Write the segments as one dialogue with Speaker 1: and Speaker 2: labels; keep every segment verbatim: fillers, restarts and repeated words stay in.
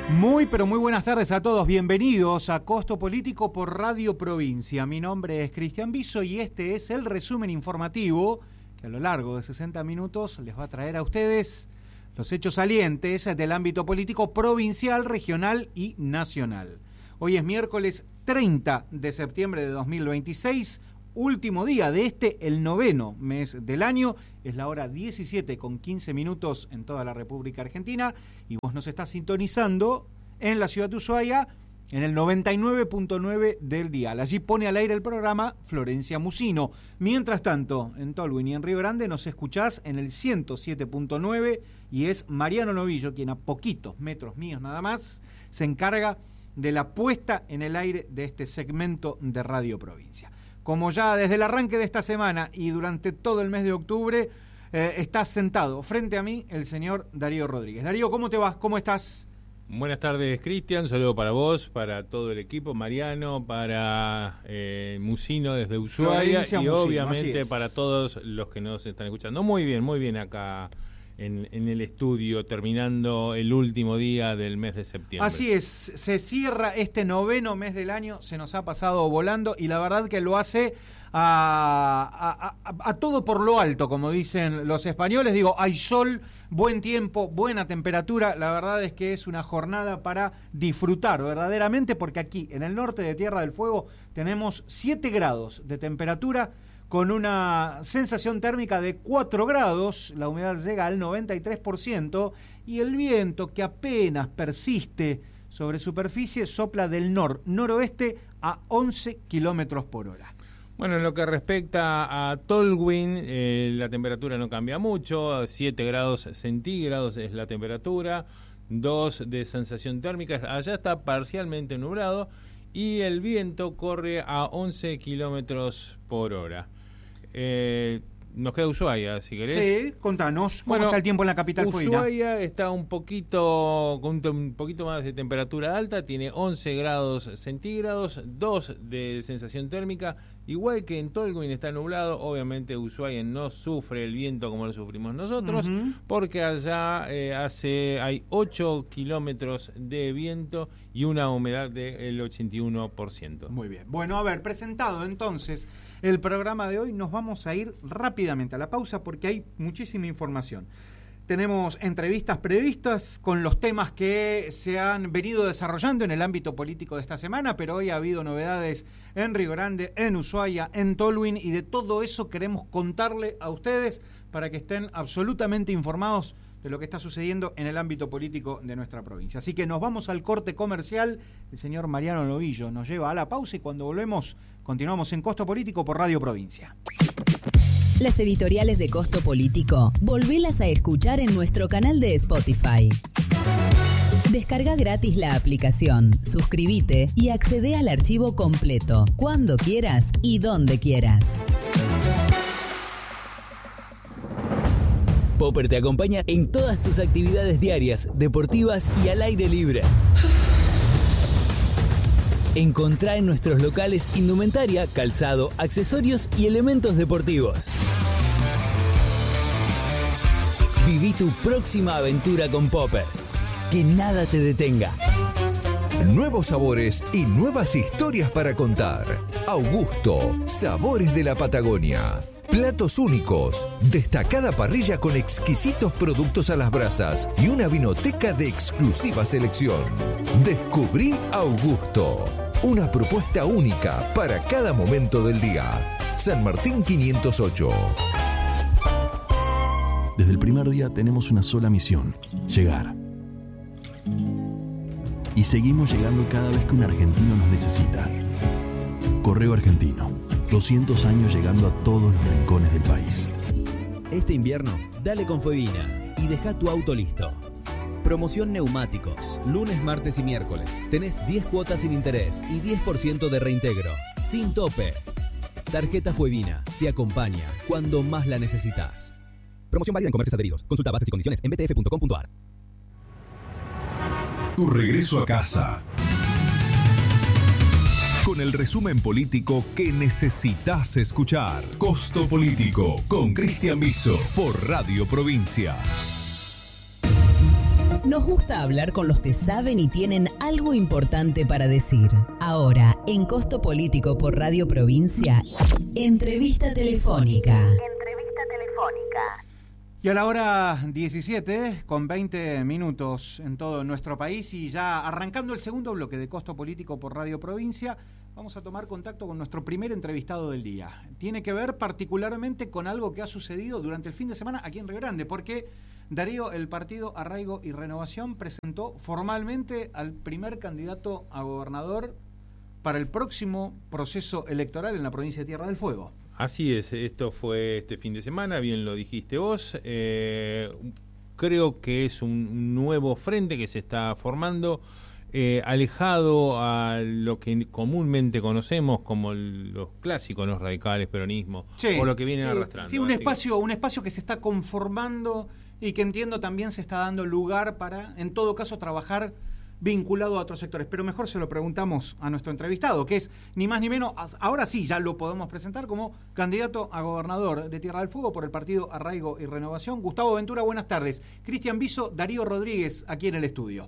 Speaker 1: Muy, pero muy buenas tardes a todos. Bienvenidos a Costo Político por Radio Provincia. Mi nombre es Cristian Biso y este es el resumen informativo que a lo largo de sesenta minutos les va a traer a ustedes los hechos salientes del ámbito político provincial, regional y nacional. Hoy es miércoles treinta de septiembre de dos mil veintiséis, último día de este, el noveno mes del año. Es la hora diecisiete con quince minutos en toda la República Argentina y vos nos estás sintonizando en la ciudad de Ushuaia en el noventa y nueve punto nueve del dial. Allí pone al aire el programa Florencia Musino. Mientras tanto, en Tolwyn y en Río Grande nos escuchás en el ciento siete punto nueve y es Mariano Novillo quien a poquitos metros míos nada más se encarga de la puesta en el aire de este segmento de Radio Provincia. Como ya desde el arranque de esta semana y durante todo el mes de octubre, eh, está sentado frente a mí el señor Darío Rodríguez. Darío, ¿cómo te va? ¿Cómo estás?
Speaker 2: Buenas tardes, Cristian. Saludo para vos, para todo el equipo, Mariano, para eh, Musino desde Ushuaia y Musino, obviamente para todos los que nos están escuchando. Muy bien, muy bien acá en, en el estudio, terminando el último día del mes de septiembre.
Speaker 1: Así es, se cierra este noveno mes del año, se nos ha pasado volando y la verdad que lo hace a, a, a, a todo por lo alto, como dicen los españoles. Digo, hay sol, buen tiempo, buena temperatura. La verdad es que es una jornada para disfrutar verdaderamente, porque aquí en el norte de Tierra del Fuego tenemos siete grados de temperatura con una sensación térmica de cuatro grados, la humedad llega al noventa y tres por ciento y el viento, que apenas persiste sobre superficie, sopla del nor-noroeste a once kilómetros por hora.
Speaker 2: Bueno, en lo que respecta a Tolwyn, eh, la temperatura no cambia mucho, siete grados centígrados es la temperatura, dos de sensación térmica, allá está parcialmente nublado y el viento corre a once kilómetros por hora. Eh, nos queda Ushuaia, si querés.
Speaker 1: Sí, contanos, ¿cómo
Speaker 2: bueno,
Speaker 1: está el tiempo en la capital fueguina?
Speaker 2: Ushuaia está un poquito, con un poquito más de temperatura alta, tiene once grados centígrados, dos de sensación térmica, igual que en Tolwyn está nublado. Obviamente Ushuaia no sufre el viento como lo sufrimos nosotros, uh-huh. porque allá eh, hace hay ocho kilómetros de viento y una humedad del ochenta y uno por ciento.
Speaker 1: Muy bien. Bueno, a ver, presentado entonces el programa de hoy, nos vamos a ir rápidamente a la pausa porque hay muchísima información. Tenemos entrevistas previstas con los temas que se han venido desarrollando en el ámbito político de esta semana, pero hoy ha habido novedades en Río Grande, en Ushuaia, en Tolwyn, y de todo eso queremos contarle a ustedes para que estén absolutamente informados de lo que está sucediendo en el ámbito político de nuestra provincia. Así que nos vamos al corte comercial. El señor Mariano Novillo nos lleva a la pausa y cuando volvemos continuamos en Costo Político por Radio Provincia.
Speaker 3: Las editoriales de Costo Político, volvelas a escuchar en nuestro canal de Spotify. Descarga gratis la aplicación, suscríbete y accede al archivo completo, cuando quieras y donde quieras.
Speaker 4: Popper te acompaña en todas tus actividades diarias, deportivas y al aire libre. Encontrá en nuestros locales indumentaria, calzado, accesorios y elementos deportivos. Viví tu próxima aventura con Popper. Que nada te detenga.
Speaker 5: Nuevos sabores y nuevas historias para contar. Augusto, sabores de la Patagonia. Platos únicos, destacada parrilla con exquisitos productos a las brasas y una vinoteca de exclusiva selección. Descubrí Augusto, una propuesta única para cada momento del día. San Martín quinientos ocho.
Speaker 6: Desde el primer día tenemos una sola misión: llegar. Y seguimos llegando cada vez que un argentino nos necesita. Correo Argentino, doscientos años llegando a todos los rincones del país.
Speaker 7: Este invierno, dale con Fuevina y deja tu auto listo. Promoción neumáticos, lunes, martes y miércoles. Tenés diez cuotas sin interés y diez por ciento de reintegro, sin tope. Tarjeta Fuevina te acompaña cuando más la necesitas. Promoción válida en comercios adheridos. Consulta bases y condiciones en b t f punto com punto a r.
Speaker 8: Tu regreso a casa. Con el resumen político que necesitas escuchar. Costo Político con Cristian Biso por Radio Provincia.
Speaker 3: Nos gusta hablar con los que saben y tienen algo importante para decir. Ahora, en Costo Político por Radio Provincia, entrevista telefónica. Entrevista telefónica.
Speaker 1: Y a la hora diecisiete, con veinte minutos en todo nuestro país y ya arrancando el segundo bloque de Costo Político por Radio Provincia, vamos a tomar contacto con nuestro primer entrevistado del día. Tiene que ver particularmente con algo que ha sucedido durante el fin de semana aquí en Río Grande, porque Darío, el partido Arraigo y Renovación, presentó formalmente al primer candidato a gobernador para el próximo proceso electoral en la provincia de Tierra del Fuego.
Speaker 2: Así es, esto fue este fin de semana, bien lo dijiste vos. Eh, creo que es un nuevo frente que se está formando, eh, alejado a lo que comúnmente conocemos como el, los clásicos, los radicales, peronismo,
Speaker 1: sí,
Speaker 2: o lo que vienen
Speaker 1: sí,
Speaker 2: arrastrando.
Speaker 1: Sí, un espacio, un espacio que se está conformando y que entiendo también se está dando lugar para, en todo caso, trabajar vinculado a otros sectores. Pero mejor se lo preguntamos a nuestro entrevistado, que es ni más ni menos, ahora sí ya lo podemos presentar como candidato a gobernador de Tierra del Fuego por el partido Arraigo y Renovación. Gustavo Ventura, buenas tardes. Cristian Viso, Darío Rodríguez, aquí en el estudio.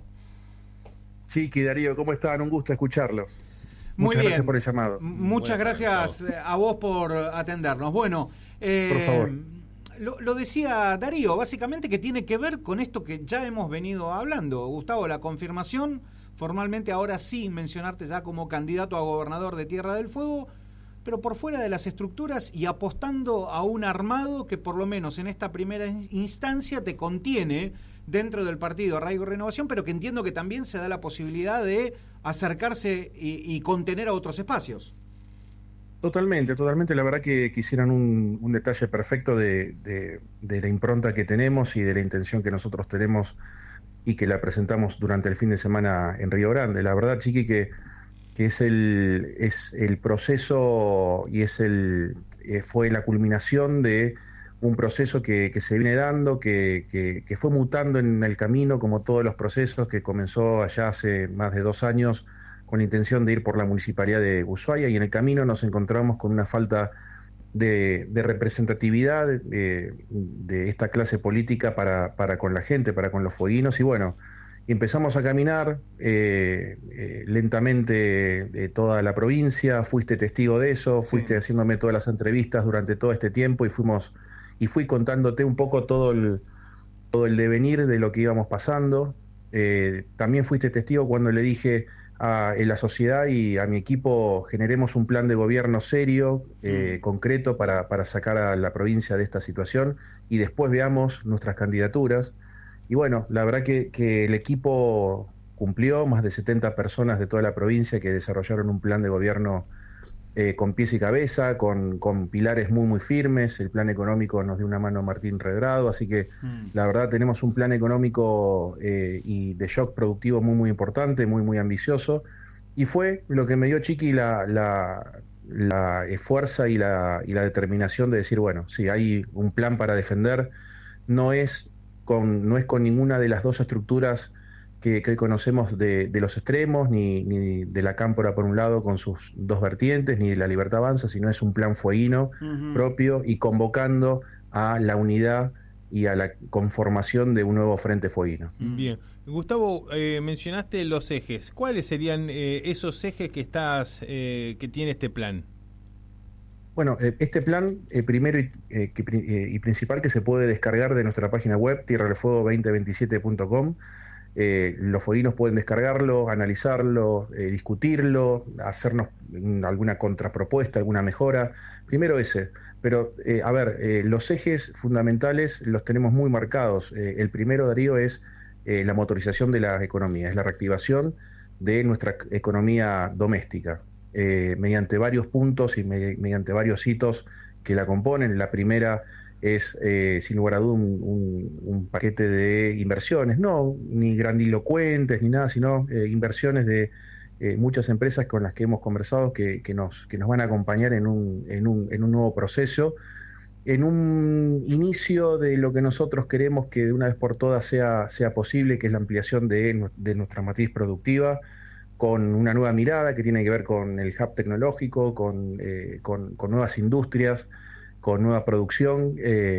Speaker 9: Chiqui, Darío, ¿cómo están? Un gusto escucharlos.
Speaker 1: Muy
Speaker 9: Muchas
Speaker 1: bien.
Speaker 9: Gracias por el llamado.
Speaker 1: Muchas
Speaker 2: Bueno,
Speaker 1: gracias a vos por atendernos. Bueno, eh,
Speaker 9: por favor.
Speaker 1: Lo, lo decía Darío, básicamente que tiene que ver con esto que ya hemos venido hablando. Gustavo, la confirmación, formalmente ahora sí mencionarte ya como candidato a gobernador de Tierra del Fuego, pero por fuera de las estructuras y apostando a un armado que por lo menos en esta primera instancia te contiene dentro del partido Arraigo y Renovación, pero que entiendo que también se da la posibilidad de acercarse y, y contener a otros espacios.
Speaker 9: Totalmente, totalmente. La verdad que quisieran un, un detalle perfecto de, de, de la impronta que tenemos y de la intención que nosotros tenemos y que la presentamos durante el fin de semana en Río Grande. La verdad, Chiqui, que, que es el es el proceso y es el eh, fue la culminación de un proceso que, que se viene dando, que, que, que fue mutando en el camino, como todos los procesos, que comenzó allá hace más de dos años con la intención de ir por la municipalidad de Ushuaia, y en el camino nos encontramos con una falta de, de representatividad de, de esta clase política para, para con la gente, para con los fueguinos, y bueno, empezamos a caminar eh, eh, lentamente eh, toda la provincia. Fuiste testigo de eso, fuiste sí. haciéndome todas las entrevistas durante todo este tiempo, y fuimos y fui contándote un poco todo el, todo el devenir de lo que íbamos pasando. Eh, también fuiste testigo cuando le dije a, a la sociedad y a mi equipo, generemos un plan de gobierno serio, eh, mm. concreto, para, para sacar a la provincia de esta situación y después veamos nuestras candidaturas. Y bueno, la verdad que, que el equipo cumplió, más de setenta personas de toda la provincia que desarrollaron un plan de gobierno eh, con pies y cabeza, con, con pilares muy muy firmes. El plan económico nos dio una mano Martín Redrado, así que mm. la verdad tenemos un plan económico eh, y de shock productivo muy muy importante, muy muy ambicioso, y fue lo que me dio, Chiqui, la, la, la fuerza y la, y la determinación de decir, bueno, sí, hay un plan para defender. No es con, no es con ninguna de las dos estructuras que, que hoy conocemos de, de los extremos, ni, ni de la Cámpora por un lado con sus dos vertientes, ni de la Libertad Avanza, sino es un plan fueguino uh-huh. propio, y convocando a la unidad y a la conformación de un nuevo frente fueguino.
Speaker 2: Bien. Gustavo, eh, mencionaste los ejes. ¿Cuáles serían eh, esos ejes que estás eh, que tiene este plan?
Speaker 9: Bueno, eh, este plan, eh, primero y, eh, que, eh, y principal, que se puede descargar de nuestra página web, tierra del fuego veinte veintisiete punto com. Eh, los fueguinos pueden descargarlo, analizarlo, eh, discutirlo, hacernos alguna contrapropuesta, alguna mejora. Primero ese, pero eh, a ver, eh, los ejes fundamentales los tenemos muy marcados. Eh, el primero, Darío, es eh, la motorización de la economía, es la reactivación de nuestra economía doméstica, eh, mediante varios puntos y me, mediante varios hitos que la componen. La primera es, eh, sin lugar a duda, un, un, un paquete de inversiones, no ni grandilocuentes ni nada, sino eh, inversiones de eh, muchas empresas con las que hemos conversado que, que, nos, que nos van a acompañar en un, en, un, en un nuevo proceso, en un inicio de lo que nosotros queremos que de una vez por todas sea, sea posible, que es la ampliación de, de nuestra matriz productiva, con una nueva mirada que tiene que ver con el hub tecnológico, con, eh, con, con nuevas industrias, con nueva producción, eh,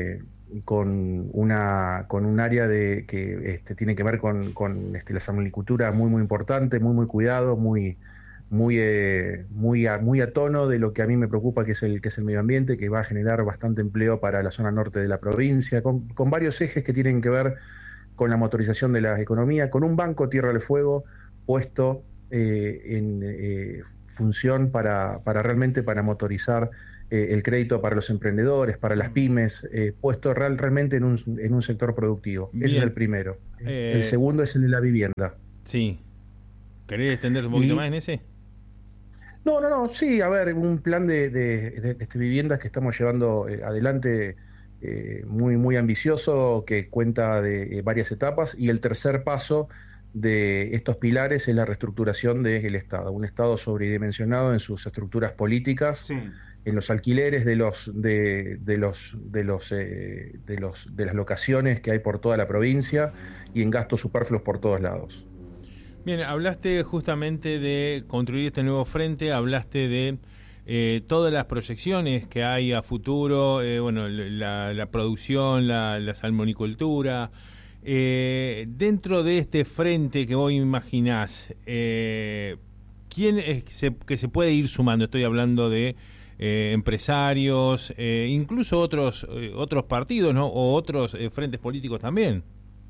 Speaker 9: con una con un área de que este, tiene que ver con, con este, la salmonicultura muy muy importante, muy muy cuidado, muy muy eh, muy a, muy a tono de lo que a mí me preocupa, que es el que es el medio ambiente, que va a generar bastante empleo para la zona norte de la provincia, con, con varios ejes que tienen que ver con la motorización de la economía, con un banco Tierra del Fuego puesto eh, en eh, función para, para realmente para motorizar eh, el crédito para los emprendedores, para las pymes, eh, puesto real, realmente en un, en un sector productivo. Bien. Ese es el primero. Eh, el segundo es el de la vivienda.
Speaker 2: Sí. ¿Querés extender un poquito
Speaker 9: y,
Speaker 2: más en ese?
Speaker 9: No, no, no, sí, a ver, un plan de, de, de, de viviendas que estamos llevando eh, adelante eh, muy, muy ambicioso, que cuenta de eh, varias etapas, y el tercer paso de estos pilares es la reestructuración del Estado, un Estado sobredimensionado en sus estructuras políticas, sí. en los alquileres de los de, de los de los eh, de los de las locaciones que hay por toda la provincia y en gastos superfluos por todos lados.
Speaker 2: Bien, hablaste justamente de construir este nuevo frente, hablaste de eh, todas las proyecciones que hay a futuro, eh, bueno, la, la producción, la, la salmonicultura. Eh, dentro de este frente que vos imaginás, eh, ¿quién es que se, que se puede ir sumando? Estoy hablando de eh, empresarios, eh, incluso otros eh, otros partidos, ¿no? O otros eh, frentes políticos también.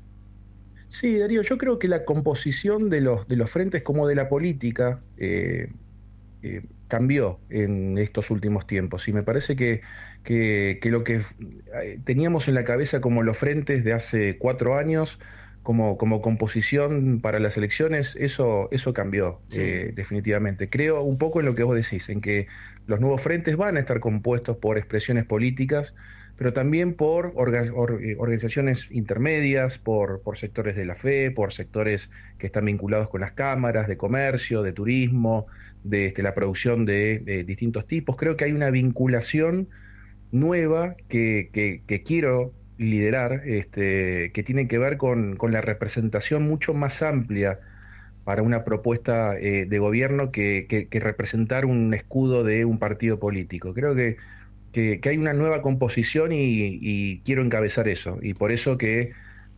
Speaker 9: Sí, Darío, yo creo que la composición de los de los frentes como de la política eh, eh, cambió en estos últimos tiempos, y me parece que, que, que lo que teníamos en la cabeza como los frentes de hace cuatro años como, como composición para las elecciones, eso, eso cambió, sí. eh, definitivamente. Creo un poco en lo que vos decís, en que los nuevos frentes van a estar compuestos por expresiones políticas, pero también por orga, or, organizaciones intermedias, por, por sectores de la fe, por sectores que están vinculados con las cámaras de comercio, de turismo, de este, la producción de, de distintos tipos. Creo que hay una vinculación nueva que, que, que quiero liderar, este, que tiene que ver con, con la representación mucho más amplia para una propuesta eh, de gobierno que, que, que representar un escudo de un partido político. Creo que Que, que hay una nueva composición y, y quiero encabezar eso, y por eso que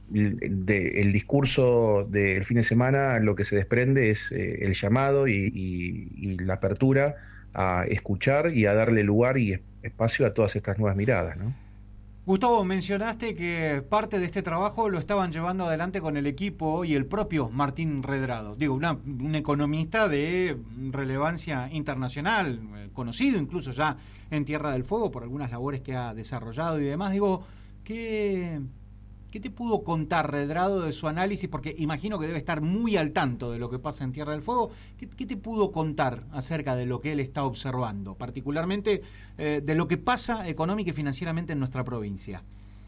Speaker 9: de, el discurso del fin de semana lo que se desprende es eh, el llamado y, y, y la apertura a escuchar y a darle lugar y espacio a todas estas nuevas miradas, ¿no?
Speaker 1: Gustavo, mencionaste que parte de este trabajo lo estaban llevando adelante con el equipo y el propio Martín Redrado. Digo, una, un economista de relevancia internacional, conocido incluso ya en Tierra del Fuego por algunas labores que ha desarrollado y demás. Digo, ¿qué, qué te pudo contar Redrado de su análisis? Porque imagino que debe estar muy al tanto de lo que pasa en Tierra del Fuego. ¿Qué, qué te pudo contar acerca de lo que él está observando, particularmente eh, de lo que pasa económica y financieramente en nuestra provincia?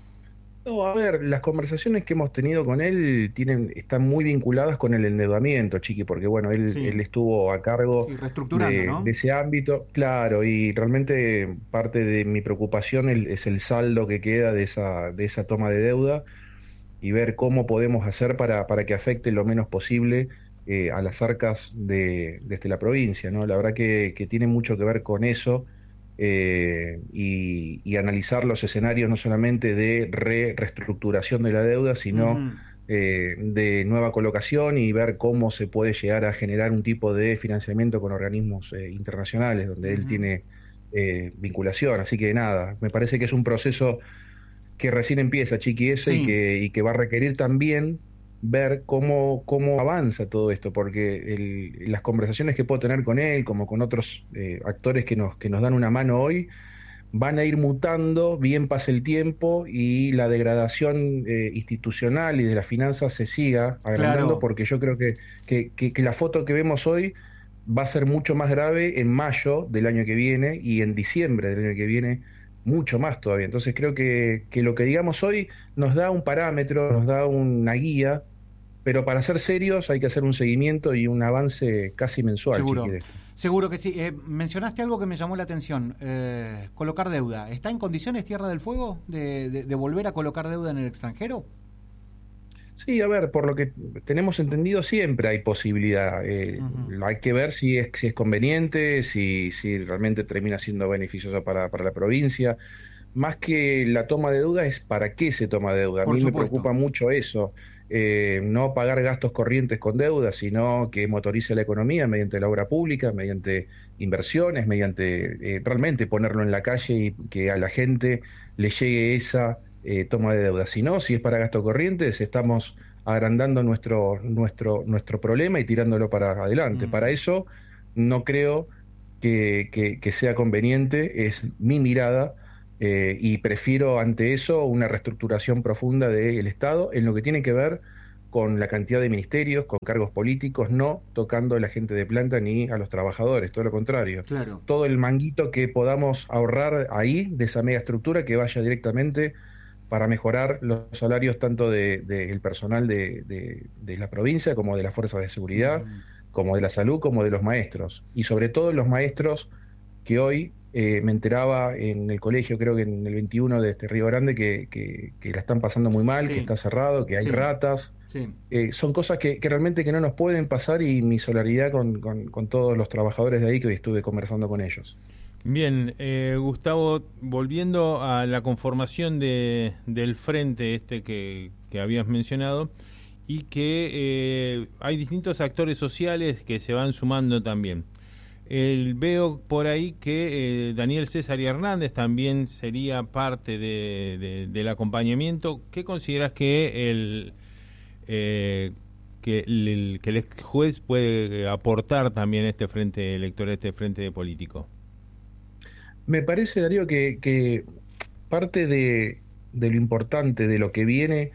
Speaker 9: No, a ver, las conversaciones que hemos tenido con él tienen están muy vinculadas con el endeudamiento, Chiqui, porque bueno, él, sí. él estuvo a cargo
Speaker 1: sí, reestructurando,
Speaker 9: de,
Speaker 1: ¿no?
Speaker 9: de ese ámbito, claro, y realmente parte de mi preocupación el, es el saldo que queda de esa, de esa toma de deuda y ver cómo podemos hacer para, para que afecte lo menos posible eh, a las arcas de, desde la provincia, ¿no? La verdad que, que tiene mucho que ver con eso. Eh, y, y analizar los escenarios no solamente de re, reestructuración de la deuda, sino uh-huh. eh, de nueva colocación y ver cómo se puede llegar a generar un tipo de financiamiento con organismos eh, internacionales donde uh-huh. él tiene eh, vinculación. Así que nada, me parece que es un proceso que recién empieza, Chiqui, ese, sí. y, que, y que va a requerir también ver cómo, cómo avanza todo esto, porque el, las conversaciones que puedo tener con él, como con otros eh, actores que nos, que nos dan una mano hoy, van a ir mutando, bien pase el tiempo y la degradación eh, institucional y de las finanzas se siga agrandando, claro. porque yo creo que, que, que, que la foto que vemos hoy va a ser mucho más grave en mayo del año que viene y en diciembre del año que viene mucho más todavía. Entonces creo que, que lo que digamos hoy nos da un parámetro, nos da una guía, pero para ser serios hay que hacer un seguimiento y un avance casi mensual.
Speaker 1: Seguro, seguro que sí. Eh, mencionaste algo que me llamó la atención, eh, colocar deuda. ¿Está en condiciones Tierra del Fuego de, de, de volver a colocar deuda en el extranjero?
Speaker 9: Sí, a ver, por lo que tenemos entendido siempre hay posibilidad. Eh, uh-huh. Hay que ver si es, si es conveniente, si, si realmente termina siendo beneficioso para, para la provincia. más que la toma de deuda es para qué se toma deuda. A
Speaker 1: Por
Speaker 9: mí
Speaker 1: supuesto.
Speaker 9: me preocupa mucho eso. Eh, no pagar gastos corrientes con deuda, sino que motorice la economía mediante la obra pública, mediante inversiones, mediante eh, realmente ponerlo en la calle y que a la gente le llegue esa eh, toma de deuda. Si no, si es para gastos corrientes, estamos agrandando nuestro, nuestro, nuestro problema y tirándolo para adelante. Mm. Para eso no creo que, que, que sea conveniente, es mi mirada. Eh, y prefiero ante eso una reestructuración profunda del Estado en lo que tiene que ver con la cantidad de ministerios, con cargos políticos, no tocando a la gente de planta ni a los trabajadores, todo lo contrario.
Speaker 1: Claro.
Speaker 9: Todo el manguito que podamos ahorrar ahí de esa mega estructura que vaya directamente para mejorar los salarios tanto del de, de personal de, de, de la provincia como de las fuerzas de seguridad, mm. como de la salud, como de los maestros. Y sobre todo los maestros que hoy eh, me enteraba en el colegio, creo que en el veintiuno de este Río Grande, que, que, que la están pasando muy mal, sí. que está cerrado, que hay sí. ratas. Sí. Eh, son cosas que, que realmente que no nos pueden pasar y mi solidaridad con, con, con todos los trabajadores de ahí que hoy estuve conversando con ellos.
Speaker 2: Bien, eh, Gustavo, volviendo a la conformación de, del frente este que, que habías mencionado, y que eh, hay distintos actores sociales que se van sumando también. El, veo por ahí que eh, Daniel César y Hernández también sería parte de, de, del acompañamiento. ¿Qué consideras que el, eh, que el que el ex juez puede aportar también a este frente electoral, este frente político?
Speaker 9: Me parece, Darío, que, que parte de, de lo importante de lo que viene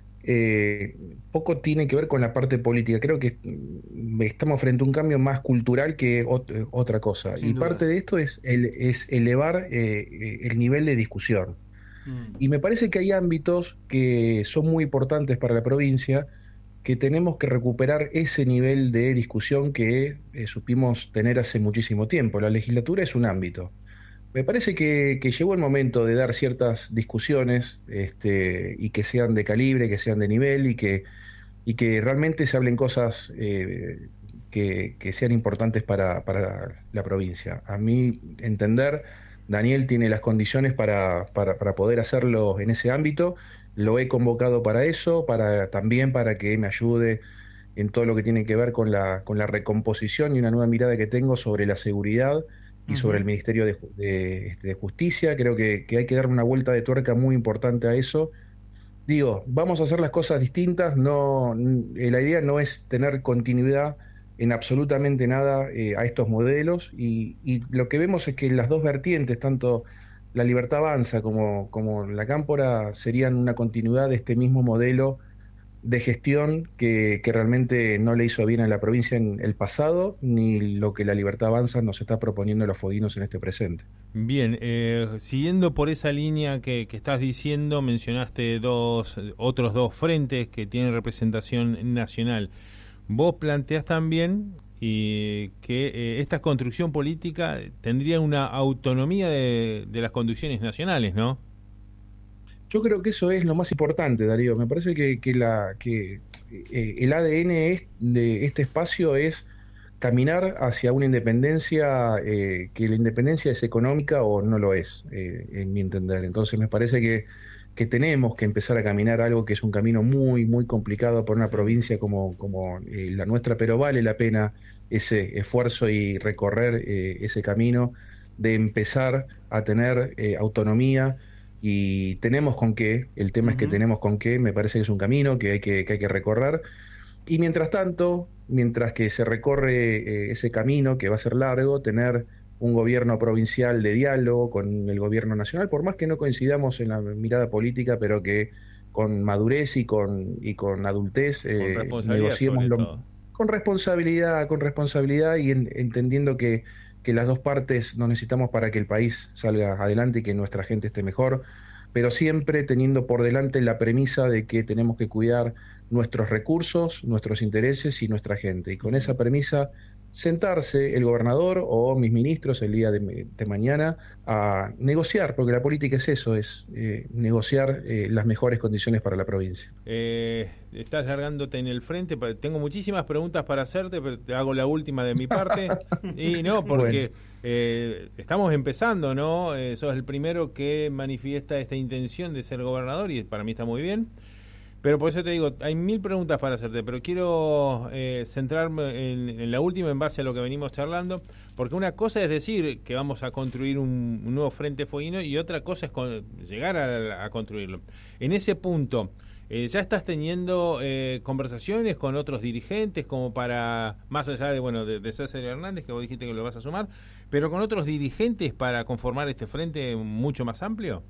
Speaker 9: Eh, poco tiene que ver con la parte política. Creo que estamos frente a un cambio más cultural que ot otra cosa. Sin y dudas. Parte de esto es, el, es elevar eh, el nivel de discusión. Mm. Y me parece que hay ámbitos que son muy importantes para la provincia, que tenemos que recuperar ese nivel de discusión que eh, supimos tener hace muchísimo tiempo. La legislatura es un ámbito. Me parece que, que llegó el momento de dar ciertas discusiones este, y que sean de calibre, que sean de nivel y que, y que realmente se hablen cosas eh, que, que sean importantes para, para la provincia. A mi entender, Daniel tiene las condiciones para, para, para poder hacerlo en ese ámbito. Lo he convocado para eso, para también para que me ayude en todo lo que tiene que ver con la, con la recomposición y una nueva mirada que tengo sobre la seguridad y sobre el Ministerio de, de, de Justicia. Creo que, que hay que dar una vuelta de tuerca muy importante a eso. Digo, vamos a hacer las cosas distintas, no, la idea no es tener continuidad en absolutamente nada eh, a estos modelos, y, y lo que vemos es que las dos vertientes, tanto la Libertad Avanza como, como la Cámpora, serían una continuidad de este mismo modelo de gestión que, que realmente no le hizo bien a la provincia en el pasado, ni lo que la Libertad Avanza nos está proponiendo a los foguinos en este presente.
Speaker 2: Bien, eh, siguiendo por esa línea que, que estás diciendo, mencionaste dos otros dos frentes que tienen representación nacional. Vos planteás también y que eh, esta construcción política tendría una autonomía de, de las conducciones nacionales, ¿no?
Speaker 9: Yo creo que eso es lo más importante, Darío. Me parece que, que, la, que eh, el A D N es, de este espacio es caminar hacia una independencia, eh, que la independencia es económica o no lo es, eh, en mi entender. Entonces me parece que, que tenemos que empezar a caminar algo que es un camino muy, muy complicado por una sí. provincia como, como eh, la nuestra, pero vale la pena ese esfuerzo y recorrer eh, ese camino de empezar a tener eh, autonomía. Y tenemos con qué, el tema uh-huh. es que tenemos con qué, me parece que es un camino que hay que, que, hay que recorrer. Y mientras tanto, mientras que se recorre eh, ese camino, que va a ser largo, tener un gobierno provincial de diálogo con el gobierno nacional, por más que no coincidamos en la mirada política, pero que con madurez y con, y con adultez eh, negociemos lo, con responsabilidad, con responsabilidad y en, entendiendo que que las dos partes nos necesitamos para que el país salga adelante y que nuestra gente esté mejor, pero siempre teniendo por delante la premisa de que tenemos que cuidar nuestros recursos, nuestros intereses y nuestra gente. Y con esa premisa sentarse el gobernador o mis ministros el día de, de mañana a negociar, porque la política es eso, es eh, negociar eh, las mejores condiciones para la provincia.
Speaker 2: Eh, estás largándote en el frente, tengo muchísimas preguntas para hacerte, pero te hago la última de mi parte. Y no, porque bueno. eh, estamos empezando, ¿no? Eh, sos el primero que manifiesta esta intención de ser gobernador y para mí está muy bien. Pero por eso te digo, hay mil preguntas para hacerte, pero quiero eh, centrarme en, en la última en base a lo que venimos charlando, porque una cosa es decir que vamos a construir un, un nuevo frente fueguino y otra cosa es con, llegar a, a construirlo. En ese punto, eh, ¿ya estás teniendo eh, conversaciones con otros dirigentes como para, más allá de bueno de, de César Hernández, que vos dijiste que lo vas a sumar, pero con otros dirigentes para conformar este frente mucho más amplio?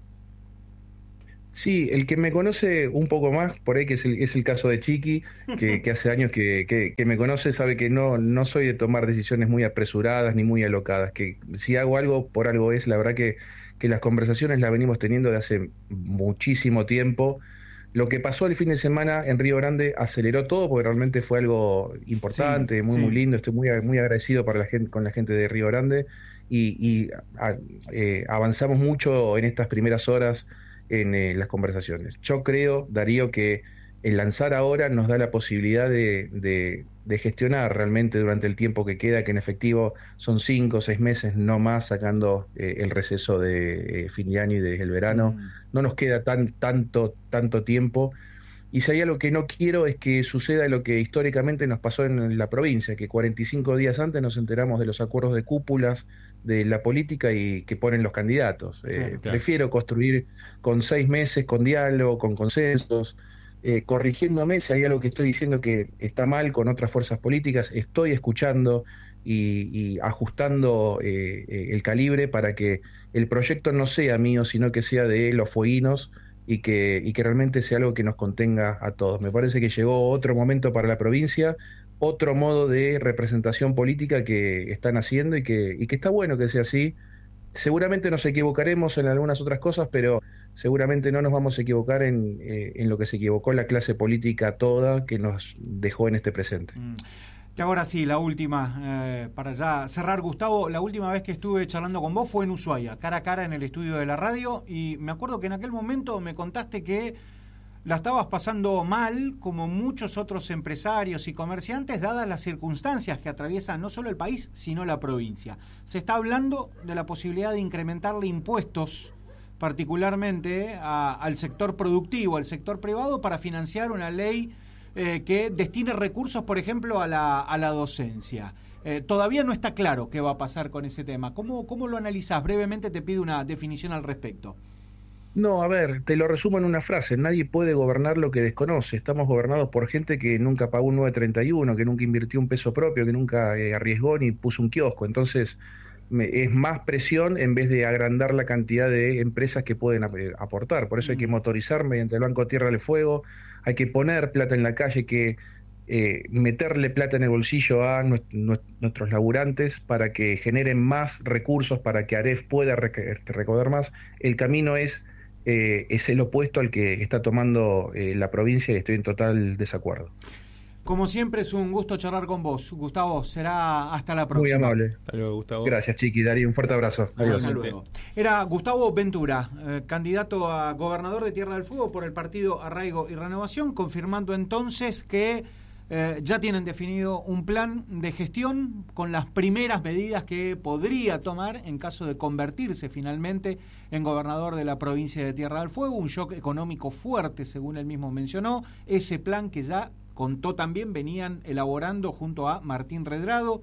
Speaker 9: Sí, el que me conoce un poco más, por ahí que es el, es el caso de Chiqui, que, que hace años que, que, que me conoce, sabe que no, no soy de tomar decisiones muy apresuradas ni muy alocadas, que si hago algo, por algo es. La verdad que, que las conversaciones las venimos teniendo de hace muchísimo tiempo. Lo que pasó el fin de semana en Río Grande aceleró todo, porque realmente fue algo importante, sí, muy sí. muy lindo. Estoy muy, muy agradecido para la gente, con la gente de Río Grande y, y a, eh, avanzamos mucho en estas primeras horas en eh, las conversaciones. Yo creo, Darío, que el lanzar ahora nos da la posibilidad de, de, de gestionar realmente durante el tiempo que queda, que en efectivo son cinco o seis meses, no más, sacando eh, el receso de eh, fin de año y del verano. Mm. No nos queda tan tanto, tanto tiempo. Y si hay algo que no quiero es que suceda lo que históricamente nos pasó en la provincia, que cuarenta y cinco días antes nos enteramos de los acuerdos de cúpulas de la política y que ponen los candidatos. Eh, claro, claro. Prefiero construir con seis meses, con diálogo, con consensos, eh, corrigiéndome si hay algo que estoy diciendo que está mal con otras fuerzas políticas, estoy escuchando y, y ajustando eh, eh, el calibre para que el proyecto no sea mío, sino que sea de los fueguinos y que, y que realmente sea algo que nos contenga a todos. Me parece que llegó otro momento para la provincia, otro modo de representación política que están haciendo y que, y que está bueno que sea así. Seguramente nos equivocaremos en algunas otras cosas, pero seguramente no nos vamos a equivocar en, eh, en lo que se equivocó la clase política toda que nos dejó en este presente.
Speaker 1: Mm. Y ahora sí, la última, eh, para ya cerrar, Gustavo, la última vez que estuve charlando con vos fue en Ushuaia, cara a cara en el estudio de la radio, y me acuerdo que en aquel momento me contaste que la estabas pasando mal, como muchos otros empresarios y comerciantes, dadas las circunstancias que atraviesan no solo el país, sino la provincia. Se está hablando de la posibilidad de incrementarle impuestos, particularmente a, al sector productivo, al sector privado, para financiar una ley eh, que destine recursos, por ejemplo, a la, a la docencia. Eh, todavía no está claro qué va a pasar con ese tema. ¿Cómo, cómo lo analizás? Brevemente te pido una definición al respecto.
Speaker 9: No, a ver, te lo resumo en una frase. Nadie puede gobernar lo que desconoce. Estamos gobernados por gente que nunca pagó un nueve treinta y uno, que nunca invirtió un peso propio, que nunca eh, arriesgó ni puso un kiosco. Entonces, me, es más presión en vez de agrandar la cantidad de empresas que pueden ap aportar. Por eso hay que motorizar mediante el Banco Tierra del Fuego, hay que poner plata en la calle, hay que eh, meterle plata en el bolsillo a nuestros laburantes para que generen más recursos, para que AREF pueda rec recaudar más. El camino es... Eh, es el opuesto al que está tomando eh, la provincia y estoy en total desacuerdo.
Speaker 1: Como siempre es un gusto charlar con vos, Gustavo. Será hasta la próxima.
Speaker 9: Muy amable.
Speaker 2: Hasta luego, Gustavo.
Speaker 9: Gracias, Chiqui, Darío, un fuerte abrazo. Adiós.
Speaker 1: Hasta luego. Era Gustavo Ventura, eh, candidato a gobernador de Tierra del Fuego por el partido Arraigo y Renovación, confirmando entonces que Eh, ya tienen definido un plan de gestión con las primeras medidas que podría tomar en caso de convertirse finalmente en gobernador de la provincia de Tierra del Fuego. Un shock económico fuerte, según él mismo mencionó. Ese plan que ya contó también venían elaborando junto a Martín Redrado.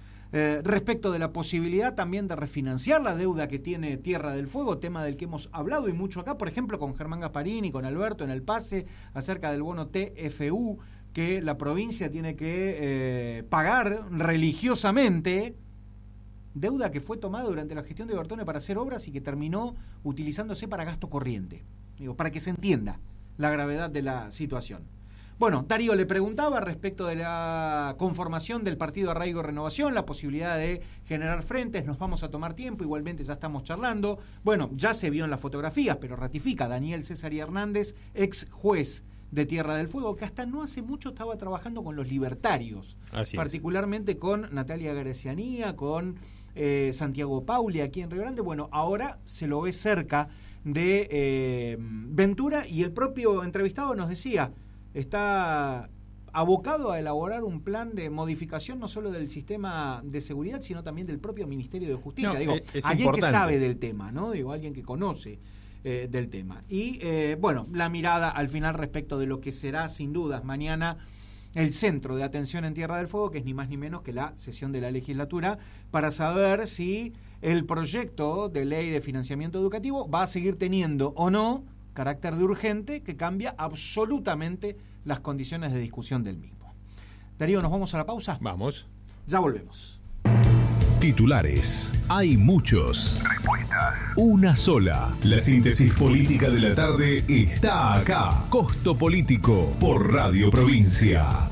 Speaker 1: Eh, respecto de la posibilidad también de refinanciar la deuda que tiene Tierra del Fuego, tema del que hemos hablado y mucho acá, por ejemplo, con Germán Gasparini, con Alberto en el Pase, acerca del bono T F U, que la provincia tiene que eh, pagar religiosamente, deuda que fue tomada durante la gestión de Bertone para hacer obras y que terminó utilizándose para gasto corriente. Digo, para que se entienda la gravedad de la situación. Bueno, Darío le preguntaba respecto de la conformación del partido Arraigo y Renovación, la posibilidad de generar frentes. Nos vamos a tomar tiempo, igualmente ya estamos charlando. Bueno, ya se vio en las fotografías, pero ratifica Daniel César y Hernández, ex juez de Tierra del Fuego, que hasta no hace mucho estaba trabajando con los libertarios,
Speaker 2: Así
Speaker 1: particularmente es. con Natalia Gracianía, con eh, Santiago Pauli aquí en Río Grande. Bueno, ahora se lo ve cerca de eh, Ventura, y el propio entrevistado nos decía, está abocado a elaborar un plan de modificación no solo del sistema de seguridad, sino también del propio Ministerio de Justicia.
Speaker 2: No,
Speaker 1: Digo,
Speaker 2: es, es
Speaker 1: alguien
Speaker 2: importante.
Speaker 1: que sabe del tema, ¿no? Digo, alguien que conoce eh, del tema. Y, eh, bueno, la mirada al final respecto de lo que será, sin dudas, mañana el centro de atención en Tierra del Fuego, que es ni más ni menos que la sesión de la legislatura, para saber si el proyecto de ley de financiamiento educativo va a seguir teniendo o no carácter de urgente, que cambia absolutamente las condiciones de discusión del mismo. Darío, ¿nos vamos a la pausa?
Speaker 2: Vamos.
Speaker 1: Ya volvemos.
Speaker 8: Titulares. Hay muchos. Respuestas. Una sola. La síntesis política de la tarde está acá. Costo Político por Radio Provincia.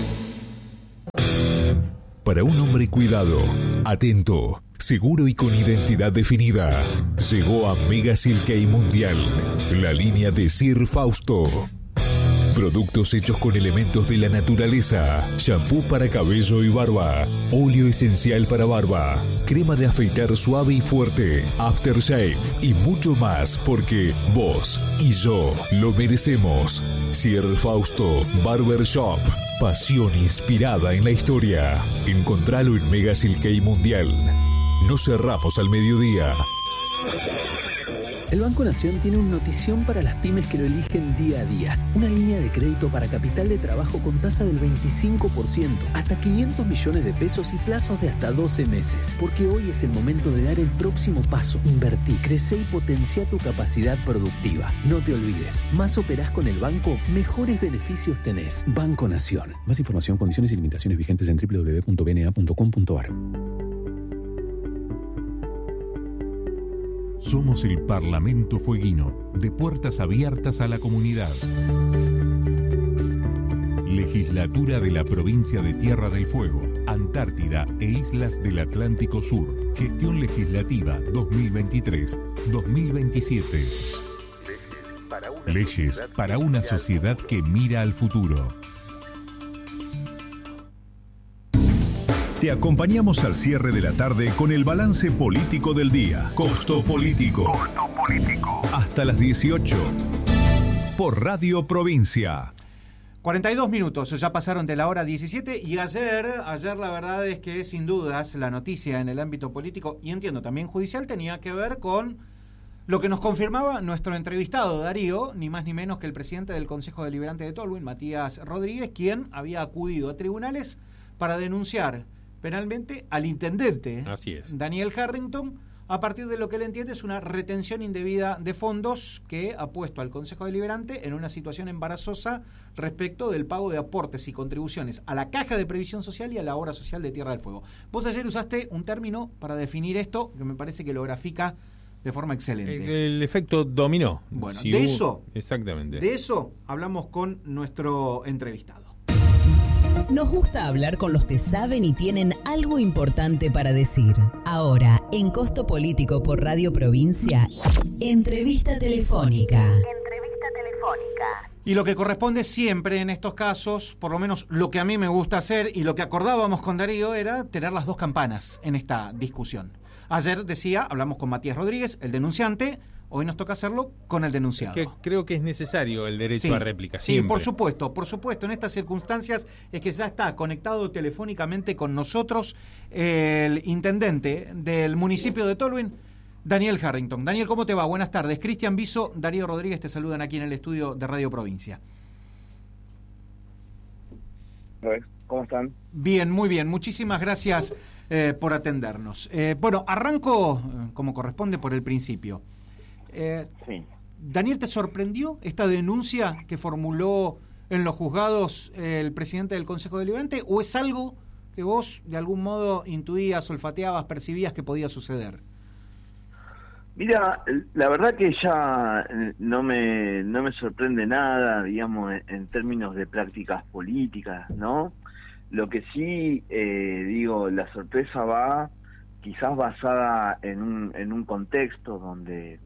Speaker 8: Para un hombre cuidado, atento, seguro y con identidad definida, llegó a Mega Silkei Mundial, la línea de Sir Fausto. Productos hechos con elementos de la naturaleza, shampoo para cabello y barba, óleo esencial para barba, crema de afeitar suave y fuerte, aftershave y mucho más, porque vos y yo lo merecemos. Sir Fausto Barber Shop, pasión inspirada en la historia. Encontralo en Mega Silkei Mundial. No cerramos al mediodía.
Speaker 4: El Banco Nación tiene una notición para las pymes que lo eligen día a día. Una línea de crédito para capital de trabajo con tasa del veinticinco por ciento, hasta quinientos millones de pesos y plazos de hasta doce meses. Porque hoy es el momento de dar el próximo paso. Invertí, crece y potencia tu capacidad productiva. No te olvides, más operás con el banco, mejores beneficios tenés. Banco Nación. Más información, condiciones y limitaciones vigentes en doble u doble u doble u punto b n a punto com punto a r.
Speaker 8: Somos el Parlamento Fueguino, de puertas abiertas a la comunidad. Legislatura de la Provincia de Tierra del Fuego, Antártida e Islas del Atlántico Sur. Gestión Legislativa dos mil veintitrés dos mil veintisiete. Leyes para una sociedad que mira al futuro. Te acompañamos al cierre de la tarde con el balance político del día. Costo Político. Costo Político. Hasta las dieciocho. Por Radio Provincia.
Speaker 1: cuarenta y dos minutos, ya pasaron de la hora diecisiete, y ayer, ayer la verdad es que sin dudas la noticia en el ámbito político, y entiendo también judicial, tenía que ver con lo que nos confirmaba nuestro entrevistado Darío, ni más ni menos que el presidente del Consejo Deliberante de Tolwyn, Matías Rodríguez, quien había acudido a tribunales para denunciar penalmente al intendente
Speaker 2: Así es.
Speaker 1: Daniel Harrington, a partir de lo que él entiende es una retención indebida de fondos que ha puesto al Consejo Deliberante en una situación embarazosa respecto del pago de aportes y contribuciones a la Caja de Previsión Social y a la Obra Social de Tierra del Fuego. Vos ayer usaste un término para definir esto que me parece que lo grafica de forma excelente.
Speaker 2: El, el efecto dominó.
Speaker 1: Bueno,
Speaker 2: si
Speaker 1: de
Speaker 2: hubo...
Speaker 1: eso,
Speaker 2: exactamente.
Speaker 1: de eso hablamos con nuestro entrevistado.
Speaker 3: Nos gusta hablar con los que saben y tienen algo importante para decir. Ahora, en Costo Político por Radio Provincia, entrevista telefónica.
Speaker 10: Entrevista telefónica.
Speaker 1: Y lo que corresponde siempre en estos casos, por lo menos lo que a mí me gusta hacer y lo que acordábamos con Darío, era tener las dos campanas en esta discusión. Ayer decía, hablamos con Matías Rodríguez, el denunciante. Hoy nos toca hacerlo con el denunciado.
Speaker 2: Que creo que es necesario el derecho
Speaker 1: sí,
Speaker 2: a réplica.
Speaker 1: Sí,
Speaker 2: siempre.
Speaker 1: por supuesto, por supuesto. En estas circunstancias es que ya está conectado telefónicamente con nosotros el intendente del municipio de Tolwyn, Daniel Harrington. Daniel, ¿cómo te va? Buenas tardes. Cristian Viso, Darío Rodríguez te saludan aquí en el estudio de Radio Provincia.
Speaker 11: ¿Cómo están?
Speaker 1: Bien, muy bien. Muchísimas gracias eh, por atendernos. Eh, bueno, arranco eh, como corresponde por el principio. Eh,
Speaker 11: sí.
Speaker 1: Daniel, ¿te sorprendió esta denuncia que formuló en los juzgados el presidente del Consejo Deliberante, o es algo que vos de algún modo intuías, olfateabas, percibías que podía suceder?
Speaker 11: Mira, la verdad que ya no me no me sorprende nada, digamos, en, en términos de prácticas políticas, ¿no? Lo que sí, eh, digo, la sorpresa va quizás basada en un, en un contexto donde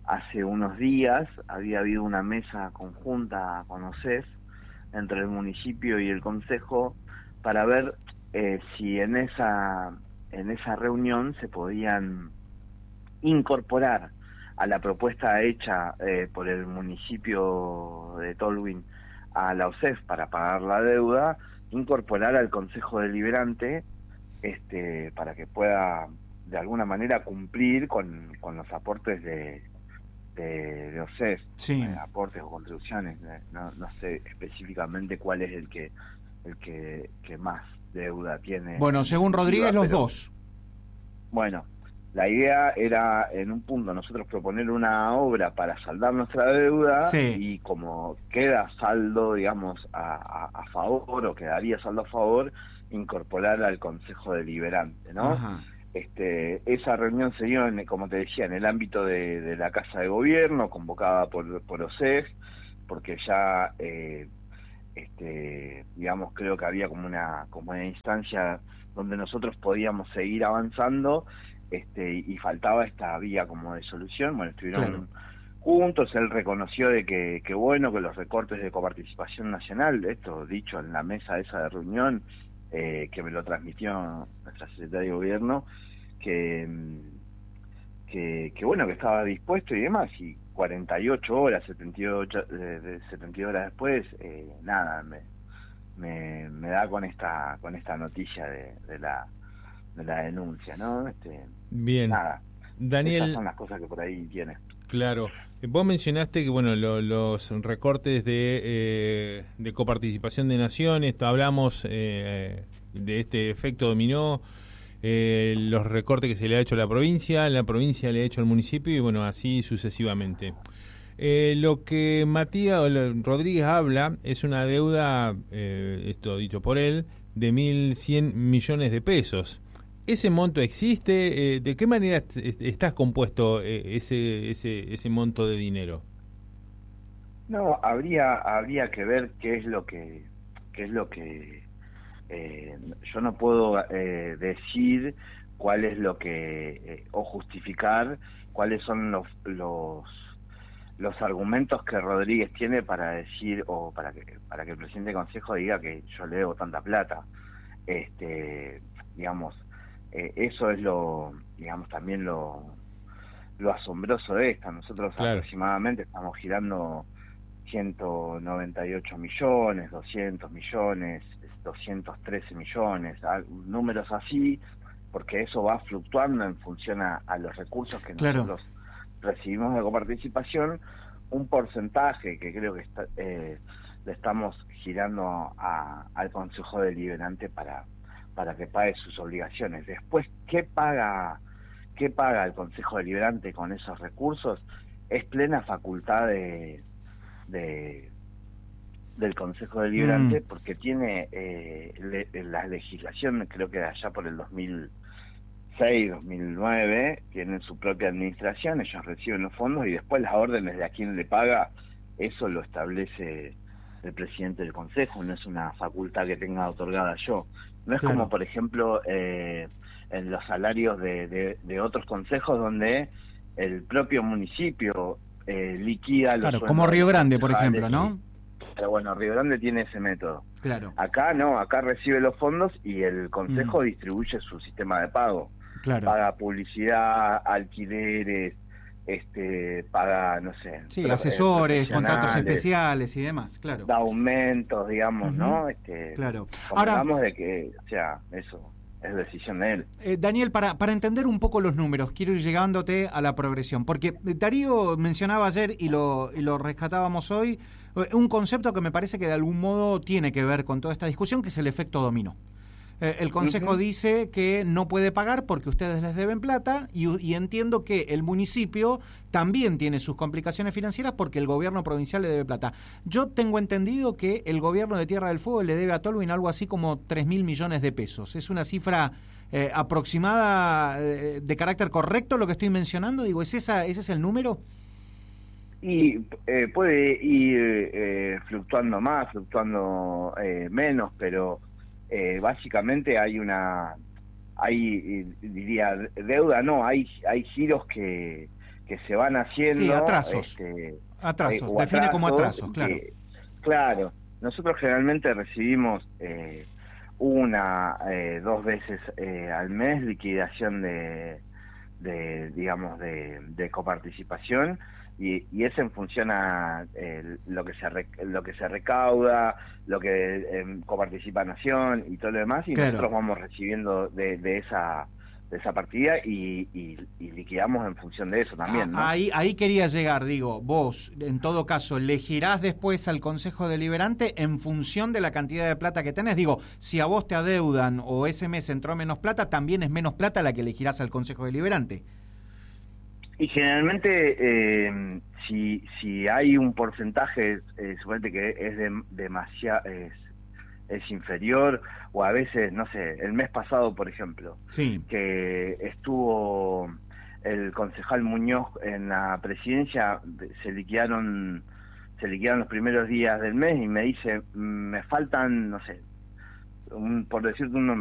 Speaker 11: hace unos días había habido una mesa conjunta con O C E F entre el municipio y el consejo para ver eh, si en esa en esa reunión se podían incorporar a la propuesta hecha eh, por el municipio de Tolwyn a la O C E F para pagar la deuda, incorporar al Consejo Deliberante este para que pueda de alguna manera cumplir con, con los aportes de, de, de O C E F,
Speaker 1: sí.
Speaker 11: eh, aportes o contribuciones, eh, no, no sé específicamente cuál es el que el que, que más deuda tiene.
Speaker 1: Bueno, según Rodríguez, los
Speaker 11: pero,
Speaker 1: dos.
Speaker 11: Bueno, la idea era en un punto nosotros proponer una obra para saldar nuestra deuda,
Speaker 1: sí.
Speaker 11: y como queda saldo, digamos, a, a, a favor, o quedaría saldo a favor, incorporar al Consejo Deliberante, ¿no?
Speaker 1: Ajá.
Speaker 11: Este, esa reunión se dio, en, como te decía, en el ámbito de, de la Casa de Gobierno, convocada por, por O C E F, porque ya, eh, este, digamos, creo que había como una, como una instancia donde nosotros podíamos seguir avanzando, este, y faltaba esta vía como de solución. Bueno, estuvieron claro. juntos, él reconoció de que, que bueno, que los recortes de coparticipación nacional, esto dicho en la mesa esa de reunión, eh, que me lo transmitió nuestra secretaria de Gobierno, que, que, que bueno, que estaba dispuesto y demás, y cuarenta y ocho horas, setenta y ocho, de setenta y ocho horas después, eh, nada, me, me, me da con esta con esta noticia de, de la de la denuncia, ¿no? Este,
Speaker 2: Bien.
Speaker 11: Nada,
Speaker 2: Daniel,
Speaker 11: estas son las cosas que por ahí tiene.
Speaker 2: Claro. Vos mencionaste que bueno lo, los recortes de, eh, de coparticipación de naciones, hablamos eh, de este efecto dominó, eh, los recortes que se le ha hecho a la provincia, la provincia le ha hecho al municipio y bueno, así sucesivamente. Eh, lo que Matías Rodríguez habla es una deuda, eh, esto dicho por él, de mil cien millones de pesos. ¿Ese monto existe? Eh, ¿De qué manera est estás compuesto eh, ese, ese, ese monto de dinero?
Speaker 11: No, habría habría que ver qué es lo que qué es lo que eh, yo no puedo eh, decir cuál es lo que eh, o justificar cuáles son los los los argumentos que Rodríguez tiene para decir o para que para que el presidente del Consejo diga que yo le debo tanta plata. Este, digamos, eh, eso es lo, digamos, también lo lo asombroso de esta. Nosotros claro. aproximadamente estamos girando ciento noventa y ocho millones, doscientos millones, doscientos trece millones, números así, porque eso va fluctuando en función a, a los recursos que
Speaker 1: claro.
Speaker 11: nosotros recibimos de coparticipación, un porcentaje que creo que está, eh, le estamos girando a, al Consejo Deliberante para para que pague sus obligaciones. Después, ¿qué paga qué paga el Consejo Deliberante con esos recursos? Es plena facultad de, de del Consejo Deliberante, mm. porque tiene eh, le, la legislación, creo que allá por el dos mil seis, dos mil nueve, tienen su propia administración, ellos reciben los fondos y después las órdenes de a quién le paga, eso lo establece el presidente del Consejo, no es una facultad que tenga otorgada yo. No es claro. como, por ejemplo, eh, en los salarios de, de, de otros consejos donde el propio municipio eh, liquida los
Speaker 1: Claro, como Río Grande, por ejemplo, ¿no?
Speaker 11: Pero bueno, Río Grande tiene ese método.
Speaker 1: Claro.
Speaker 11: Acá no, acá recibe los fondos y el Consejo mm. distribuye su sistema de pago.
Speaker 1: Claro.
Speaker 11: Paga publicidad, alquileres, este, paga, no sé...
Speaker 1: Sí, asesores, contratos especiales y demás, claro.
Speaker 11: Da aumentos, digamos, uh-huh. ¿no? Este,
Speaker 1: claro.
Speaker 11: Ahora, de que, o sea, eso es decisión de él.
Speaker 1: Eh, Daniel, para, para entender un poco los números, quiero ir llegándote a la progresión, porque Darío mencionaba ayer y lo, y lo rescatábamos hoy, un concepto que me parece que de algún modo tiene que ver con toda esta discusión, que es el efecto dominó. Eh, el Consejo uh-huh. dice que no puede pagar porque ustedes les deben plata y, y entiendo que el municipio también tiene sus complicaciones financieras porque el gobierno provincial le debe plata. Yo tengo entendido que el gobierno de Tierra del Fuego le debe a Tolwyn algo así como tres mil millones de pesos. ¿Es una cifra eh, aproximada eh, de carácter correcto lo que estoy mencionando? Digo, ¿es esa, ¿ese es el número?
Speaker 11: Y eh, puede ir eh, fluctuando más, fluctuando eh, menos, pero... Eh, básicamente hay una hay diría deuda no hay hay giros que que se van haciendo.
Speaker 1: Sí, atrasos.
Speaker 11: Este,
Speaker 1: atrasos,
Speaker 11: eh,
Speaker 1: define
Speaker 11: atrasos,
Speaker 1: como atrasos, claro.
Speaker 11: Que, claro, nosotros generalmente recibimos eh, una, eh, dos veces eh, al mes liquidación de, de digamos, de, de coparticipación, y, y es en función a eh, lo que se rec, lo que se recauda, lo que eh, coparticipa Nación y todo lo demás, y claro, nosotros vamos recibiendo de, de esa de esa partida y, y, y liquidamos en función de eso también, ¿no?
Speaker 1: Ahí, ahí quería llegar, digo, vos, en todo caso, elegirás después al Consejo Deliberante en función de la cantidad de plata que tenés. Digo, si a vos te adeudan o ese mes entró menos plata, también es menos plata la que elegirás al Consejo Deliberante.
Speaker 11: Y generalmente, eh, si si hay un porcentaje, eh, suponete que es de, demasiado... Es, es inferior, o a veces, no sé, el mes pasado, por ejemplo,
Speaker 1: sí,
Speaker 11: que estuvo el concejal Muñoz en la presidencia, se liquidaron se liquidaron los primeros días del mes y me dice, me faltan, no sé, un, por decirte un